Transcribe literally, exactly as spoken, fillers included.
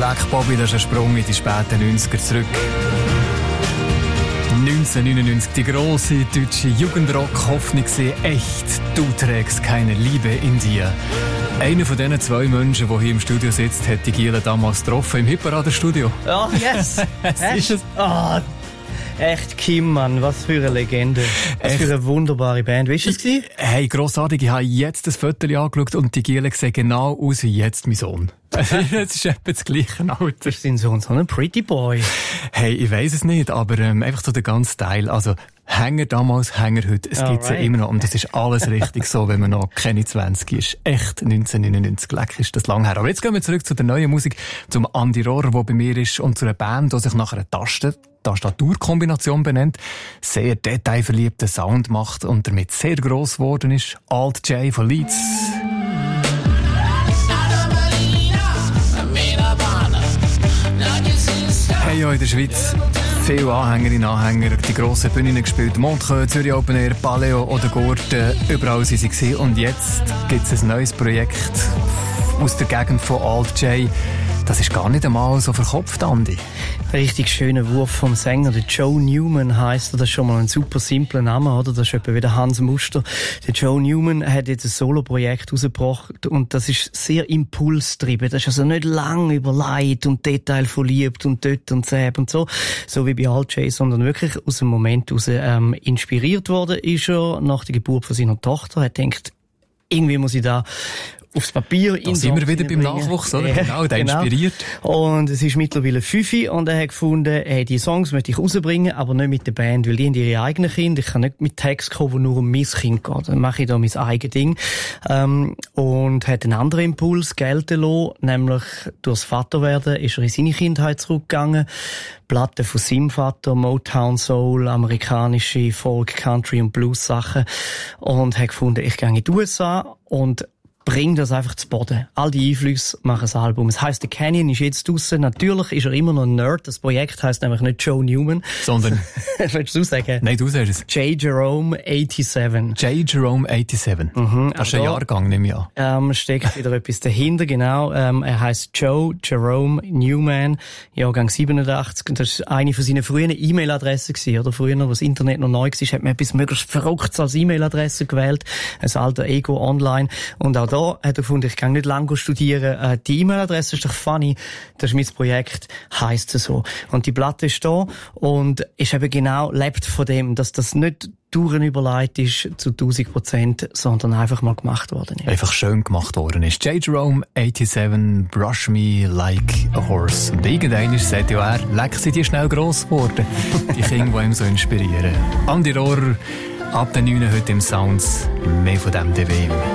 Black Bobby, das ist ein Sprung in die späten neunziger zurück. neunzehnhundertneunundneunzig, die grosse deutsche Jugendrock-Hoffnung war echt, du trägst keine Liebe in dir. Einer von diesen zwei Menschen, der hier im Studio sitzt, hat die Giele damals getroffen, im Hitparaden-Studio. Oh, yes! Ist es? Oh, echt Kim, Mann, was für eine Legende. Was echt? Für eine wunderbare Band. Wie war es? Hey, grossartig, ich habe jetzt das Foto angeschaut und die Giele sieht genau aus wie jetzt mein Sohn. Das ist etwa das gleiche Alter. Ist dein Sohn so ein Pretty Boy? Hey, ich weiss es nicht, aber ähm, einfach so der ganze Teil. Also, Hänger damals, Hänger heute. Es gibt ja immer noch. Und das ist alles richtig so, wenn man noch keine zwanzig ist. Echt neunzehnhundertneunundneunzig. Leck ist das lang her. Aber jetzt gehen wir zurück zu der neuen Musik, zum Andi Rohrer, der bei mir ist, und zu einer Band, die sich nach einer Tasten Tastaturkombination benennt, sehr detailverliebten Sound macht und damit sehr gross geworden ist. Alt J von Leeds. Hey, ja, in der Schweiz viele Anhängerinnen und Anhänger, die grossen Bühnen gespielt, Montreux, Zürich Open Air, Paleo oder Gurten, überall sind sie gewesen. Und jetzt gibt es ein neues Projekt aus der Gegend von Alt J. Das ist gar nicht einmal so verkopft, Andi. Richtig schöner Wurf vom Sänger. Der Joe Newman heisst er. Das ist schon mal ein super simpler Name, oder? Das ist etwa wie der Hans Muster. Der Joe Newman hat jetzt ein Solo-Projekt rausgebracht und das ist sehr impulsgetrieben. Das ist also nicht lang überlegt und detailverliebt und dort und zäb und so, so wie bei Alt J, sondern wirklich aus dem Moment heraus ähm, inspiriert worden ist er nach der Geburt von seiner Tochter. Er hat gedacht, irgendwie muss ich da aufs Papier. Da sind wir wieder beim Nachwuchs, oder? Ja, genau, der genau. Inspiriert. Und es ist mittlerweile fünf und er hat gefunden, hey, die Songs möchte ich rausbringen, aber nicht mit der Band, weil die haben ihre eigenen Kinder. Ich kann nicht mit Text kommen, wo nur um mein Kind geht. Dann mache ich da mein eigenes Ding. Ähm, und hat einen anderen Impuls gelten lassen, nämlich durchs Vaterwerden ist er in seine Kindheit zurückgegangen. Platten von seinem Vater, Motown Soul, amerikanische Folk, Country und Blues Sachen. Und hat gefunden, ich gehe in die U S A und bring das einfach zu Boden. All die Einflüsse machen das Album. Es heisst, The Canyon ist jetzt draussen. Natürlich ist er immer noch ein Nerd. Das Projekt heisst nämlich nicht Joe Newman. Sondern? Willst du sagen? Nein, du sagst es. J. Jerome siebenundachtzig. J. Jerome siebenundachtzig. Mhm. Das ist ein Jahrgang, nehme ich an. Ähm, steckt wieder etwas dahinter, genau. Ähm, er heisst Joe Jerome Newman, Jahrgang siebenundachtzig. Das ist eine von seinen frühen E-Mail-Adressen gewesen, oder? Früher, wo das Internet noch neu war, hat man etwas möglichst Verrücktes als E-Mail-Adresse gewählt. Ein alter Ego online. Und auch da hat er gefunden, ich kann nicht lange studieren. Äh, die E-Mail-Adresse ist doch funny. Das ist mein Projekt, heisst es so. Und die Platte ist da und ist eben genau, lebt von dem, dass das nicht durchüberlegt ist zu tausend Prozent, sondern einfach mal gemacht worden ist. Einfach schön gemacht worden ist. J. Jerome siebenundachtzig, Brush Me Like a Horse. Und irgendwann sagt ja er, leck, sind die schnell gross geworden. Die Kinder, die ihm so inspirieren. Andi Rohrer, ab den neun heute im Sounds, mehr von dem D W M.